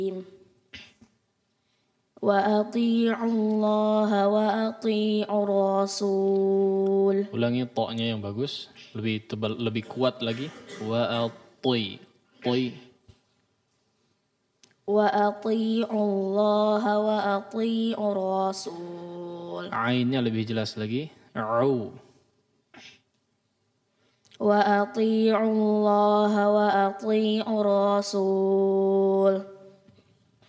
وأطيعوا الله وأطيعوا الرسول. Ulangi to-nya yang bagus, lebih tebal, lebih kuat lagi. وأطيعوا الله وأطيعوا الرسول. Ainnya lebih jelas lagi. وأطيعوا الله وأطيعوا الرسول.